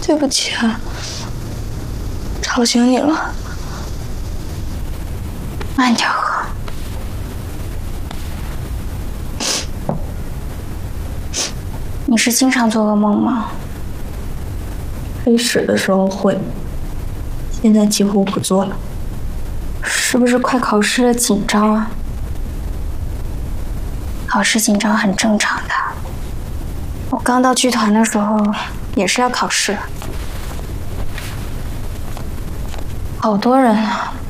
对不起啊，吵醒你了。慢点喝。你是经常做噩梦吗？ 开始的时候会，现在几乎不做了。 是不是快考试了紧张啊？考试紧张很正常的。我刚到剧团的时候也是要考试，好多人啊，